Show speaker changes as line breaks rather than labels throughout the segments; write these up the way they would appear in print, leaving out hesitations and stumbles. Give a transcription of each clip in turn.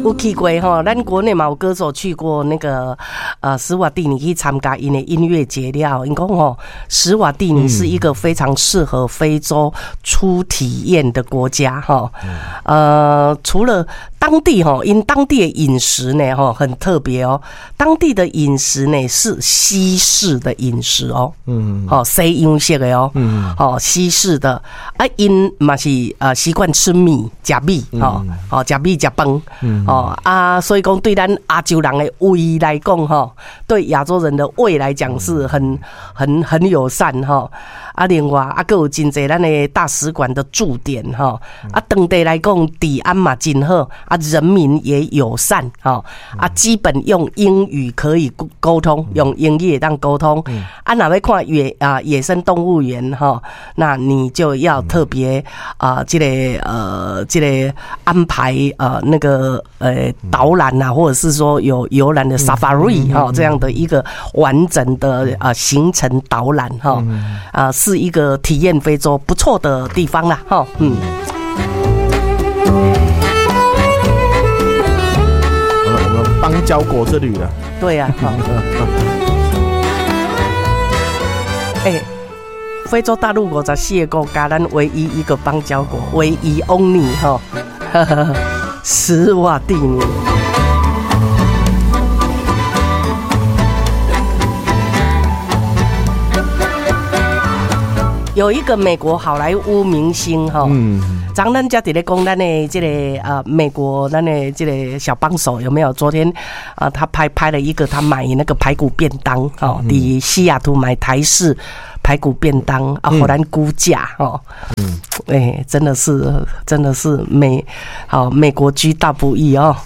有去过哈，咱国内嘛有歌手去过那个史瓦蒂尼去参加因的音乐节了。因讲吼，史瓦蒂尼是一个非常适合非洲初体验的国家哈。除了当地哈，因当地的饮食呢哈很特别哦，当地的饮食呢是西式的饮食哦，西洋式的哦，西式的啊，因嘛是习惯吃米、吃米吃米吃饭所以讲对咱亚洲人的胃来讲哈，对亚洲人的胃来讲是很友善哈。另外还有真侪咱的大使馆的驻点哈，当地来讲治安嘛真好，人民也友善哈，基本用英语可以沟通，用英语也当沟通。哪要看野生动物园哈，那你就要特别这个安排那个导览啊，或者是说有游览的 safari 哈这样的一个完整的行程导览哈是一个体验非洲不错的地方啦哈我
们邦交国之旅了。
对呀非洲大陆54个国家，咱唯一一个邦交国，唯一 only 哈，史瓦蒂尼。有一个美国好莱坞明星哈，咱家在咧讲咱的这个美国咱的这个小帮手有没有？昨天他拍了一个他买那个排骨便当哦，在西雅图买台式排骨便当荷兰估价哦，真的是美国居大不易哦，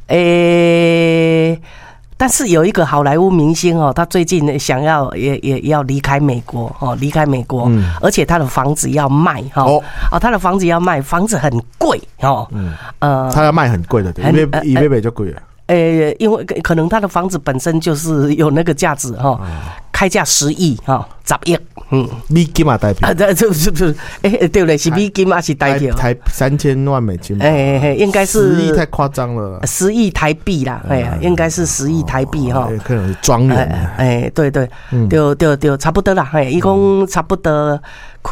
但是有一个好莱坞明星他最近想要也要离开美国而且他的房子要卖他的房子要卖，房子很贵
他要卖很贵的，一倍就贵了。
因为可能他的房子本身就是有那个价值开价10亿10亿
美金嘛代表
对了，是美金还是代表
台3000万美金？
应该是
10亿太夸张了
，10亿台币啦，应该是10亿台币
可能是庄园
对，差不多啦，一共差不多开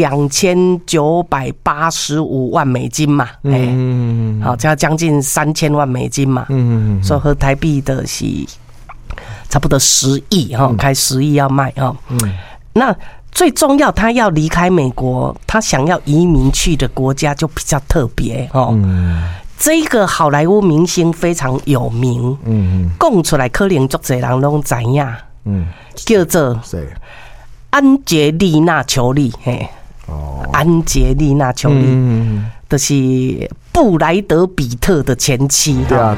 2985万美金嘛，好，这样将近3000万美金嘛，所以和台币的是差不多10亿开10亿要卖那最重要，他要离开美国，他想要移民去的国家就比较特别这个好莱坞明星非常有名，讲出来可能很多人都知道，叫做安杰丽娜·裘丽，安杰丽娜·裘丽，就是布莱德·比特的前妻。
对啊。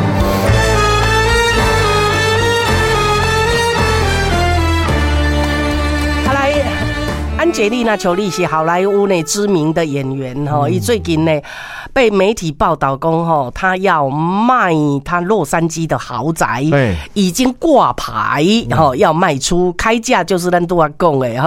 安杰丽娜·裘丽是好莱坞内知名的演员她最近呢被媒体报道说她要卖她洛杉矶的豪宅，已经挂牌要卖出，开价就是咱都要讲的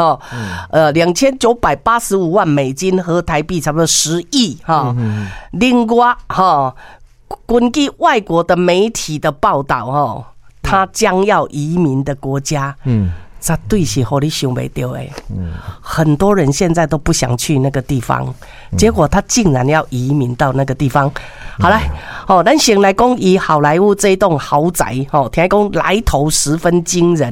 2985万美金和台币差不多10亿另外根据外国的媒体的报道她将要移民的国家这对是让你想不到的，很多人现在都不想去那个地方，结果他竟然要移民到那个地方。好来，咱先来讲以好莱坞这栋豪宅，听讲来头十分惊人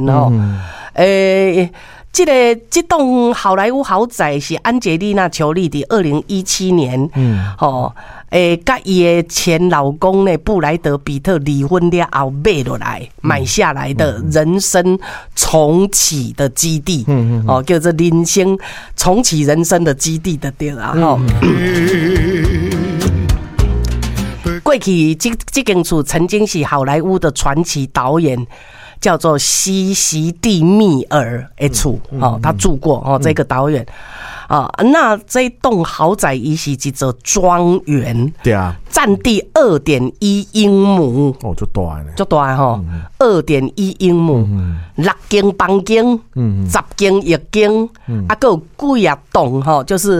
这栋好莱坞豪宅是安杰丽娜·裘丽的2017年，跟她的前老公呢布莱德·比特离婚了后买下来的人生重启的基地，叫做人生重启人生的基地的对啦过去这间厝曾经是好莱坞的传奇导演。叫做西西蒂密尔的厝他住过这个导演那这栋豪宅也是一座庄园，对啊，占地2.1英亩
就大呢，
就大2.1英亩，6间房间，10间浴间，还有几啊栋就是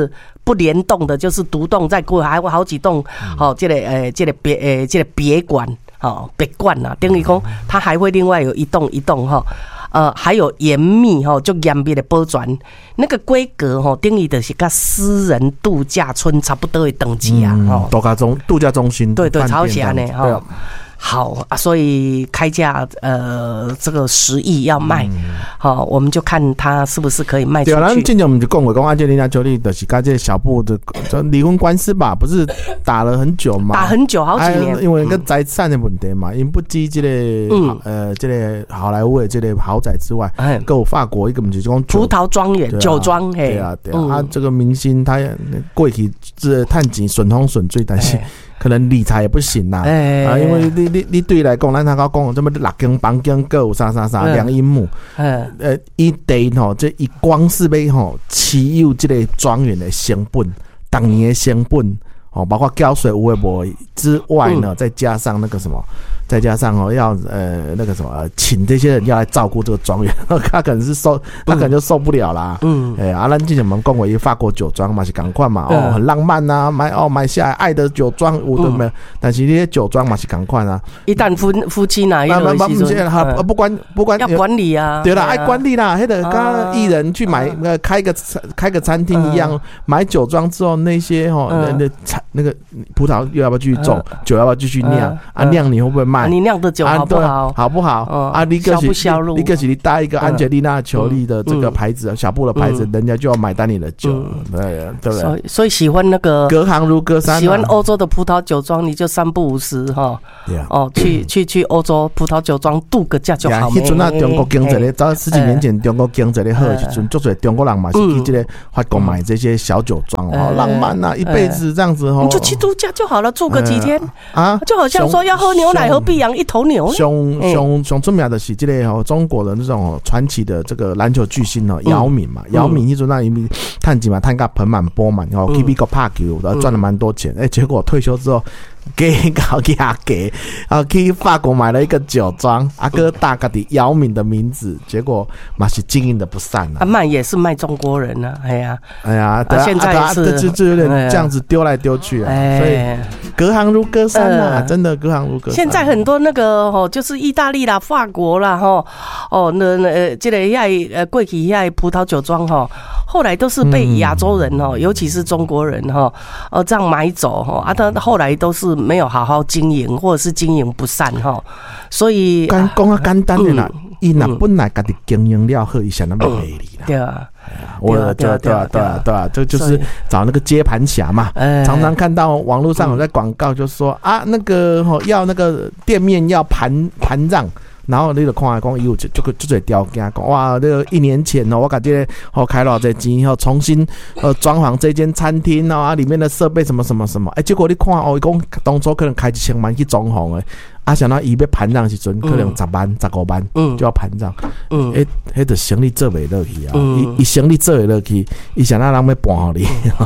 不联动的，就是独栋再过还有好几栋，这个别馆，别馆啊，等于讲它还会另外有一栋还有严密就严密的保全，那个规格等于就是跟私人度假村差不多的等级啊，
度假中心，
对，超起来呢，好啊，所以开价这个10亿要卖，我们就看他是不是可以卖出去。
对啊，咱之前我们就讲过，安吉丽娜·裘丽就是跟这个小布的离婚官司吧，不是打了很久嘛？
打很久，好几年，
因为跟财产的问题嘛，因不止这个这个好莱坞的这个豪宅之外，还有法国一个不是讲
葡萄庄园、酒庄，
对啊，这个明星他过去这探钱顺风顺水，但是可能理财也不行啦，因为你对来讲，咱他讲这么6间房间各有啥2英亩，一地这一光是要持有这个庄园的成本，当年的成本包括交税有的无之外呢，再加上那个什么。再加上要那个什么，请这些人要来照顾这个庄园，他可能就受不了啦。咱之前我们讲过一法国酒庄嘛，是同款嘛，很浪漫啊，买下来爱的酒庄有的没，但是那些酒庄嘛是同款啊。
一旦夫妻哪一个
不管
要管理啊，
对啦，爱管理啦，跟艺人去买开个餐厅一样，买酒庄之后那些那个葡萄又要不要继续种，酒要不要继续酿酿你会不会卖？
你酿的酒好不好？
好不好？
销不销路？
你你带一个安吉丽娜·裘丽的这个牌子，小布的牌子，人家就要买单你的酒，对不对？
所以喜欢那个
隔行如隔山，
喜欢欧洲的葡萄酒庄，你就3不5时去欧洲葡萄酒庄度个假就好。
那阵啊，中国经济咧，早10几年前中国经济咧好的时阵，足多中国人嘛是去这个法国买这些小酒庄浪漫啊，一辈子这样子
你就去度假就好了，住个几天啊，就好像说要喝牛奶何必养一头牛？
上出名的是这个中国的那种传奇的这个篮球巨星姚明嘛，姚明那阵那因为探钱嘛，探个盆满钵满，去美国拍球，然后赚了蛮多钱，结果退休之后。给去法国买了一个酒庄，哥大个的姚明的名字，结果嘛是经营的不善啊。
卖也是卖中国人啊，哎呀，现在也是
就有点这样子丢来丢去啊，所以隔行如隔山啊，真的隔行如隔山。
现在很多那个就是意大利啦、法国啦，这个过去葡萄酒庄后来都是被亚洲人尤其是中国人这样买走他后来都是没有好好经营，或者是经营不善所以
讲简单的啦，伊若本来家己经营了好，伊想那么美丽啦。
对啊，
对啊，这就是找那个接盘侠嘛。常常看到网络上有在广告，就说那个要那个店面要盘让。然后你就看来讲，有就这条件讲，哇，这个1年前我感觉开了这钱重新装潢这间餐厅里面的设备什么什么什么，结果你看伊讲当初可能开1000万去装潢的，想到伊要盘让时阵，可能10万、15万就要盘让，迄就生意做袂落去啊，伊生意做袂落去，伊想让人要搬互你，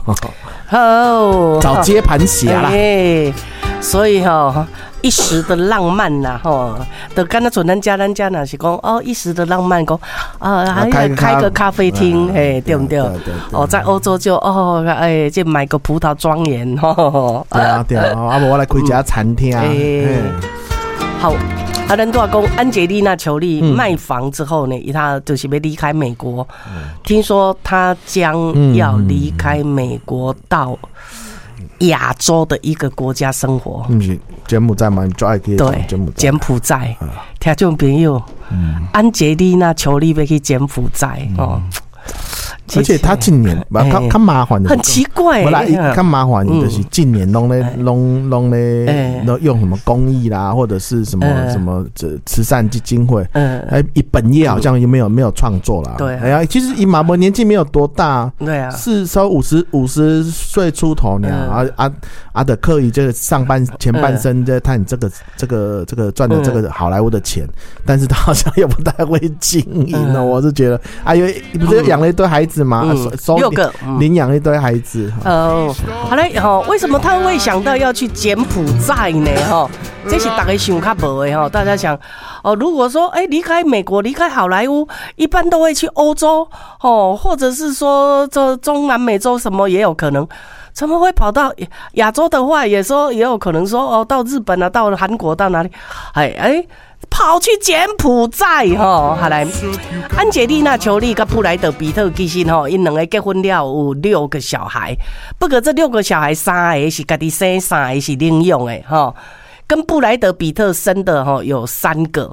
找接盘侠啦，
所以一时的浪漫呐，就跟他说咱家那是讲一时的浪漫，讲还开个咖啡厅，对不对？在欧洲就就买个葡萄庄园，
对啊，我来开一家餐厅。
好，咱都要讲安吉丽娜·裘丽卖房之后呢，她就是要离开美国，听说她将要离开美国到亚洲的一个国家生活，
是柬埔寨嘛？就爱去
柬埔寨。听众朋友，安吉丽娜·裘丽要去柬埔寨
而且他近年较麻烦的，
很奇怪。
较麻烦的就是近年拢咧用什么公益啦，或者是什么慈善基金会，本业好像也没有创作啦。
对，
其实伊嘛无年纪没有多大，
对啊，
是稍50岁出头呢。的刻意这个上半前半生在探这个赚的这个好莱坞的钱，但是他好像也不太会经营我是觉得因为不是养了一堆孩子。 子吗
？6个，
领养一堆孩子。
好嘞，为什么他会想到要去柬埔寨呢？这是大家想较无的大家想如果说离开美国，离开好莱坞，一般都会去欧洲或者是说这中南美洲什么也有可能。怎么会跑到亚洲的话，也有可能说到日本啊，到韩国，到哪里？跑去柬埔寨好来，安杰丽娜·裘丽跟布莱德·彼特其实因两个结婚了有6个小孩，不过这6个小孩3个是家己生，3个是领养的跟布莱德比特生的有3个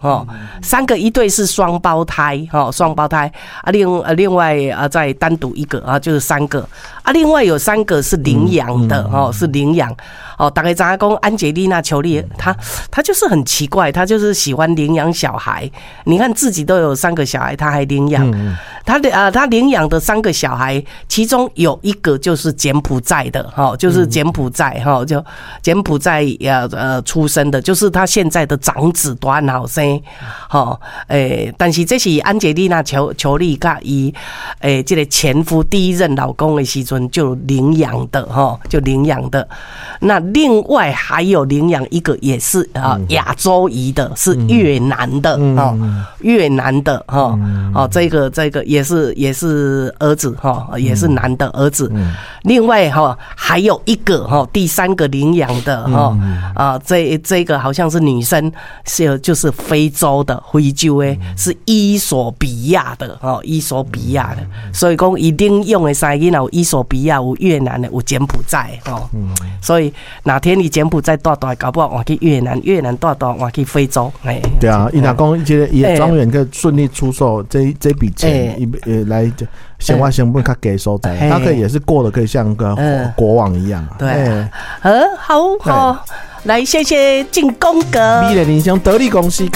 3个一对是双胞胎双胞胎另外再单独一个就是3个另外有3个是领养的是领养大家知道说安杰丽娜·裘丽她就是很奇怪，她就是喜欢领养小孩。你看自己都有3个小孩，她还领养。她领养的3个小孩，其中有一个就是柬埔寨的就是柬埔寨就柬埔寨出生的，就是她现在的长子都很好生但是这是安杰丽娜·裘丽跟伊这个前夫第一任老公的时阵就领养的就领养的。那另外还有领养一个也是亚洲裔的，是越南的越南的这个也是儿子也是男的儿子。另外还有一个第3个领养的这个好像是女生，就是非洲的非洲的，是伊索比亚的伊索比亚的。所以讲伊领养的3个囡仔有伊索比亚，有越南的，有柬埔寨所以哪天你柬埔寨带带，搞不好换去越南，越南带带换去非洲。
对啊，伊若讲这个伊的庄园可以顺利出售这笔钱，来生活成本较低所在，他可以也是过得可以像个国王一样。
对，好，来谢谢进公哥，
美丽人生得力公司。